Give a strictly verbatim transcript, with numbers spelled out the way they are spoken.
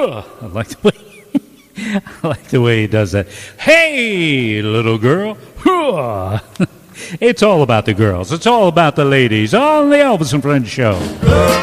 Huh. I like the way I like the way he does that. Hey, little girl. Huh. It's all about the girls. It's all about the ladies on the Elvis and Friends show.